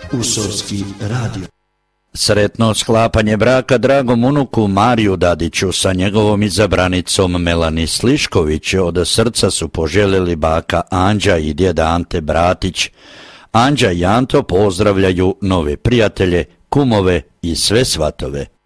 Usorski radio. Sretno sklapanje braka dragom unuku Mariju Dadiću sa njegovom izabranicom Melani Slišković od srca su poželjeli baka Anđa i djeda Ante Bratić. Anđa i Anto pozdravljaju nove prijatelje, kumove i sve svatove.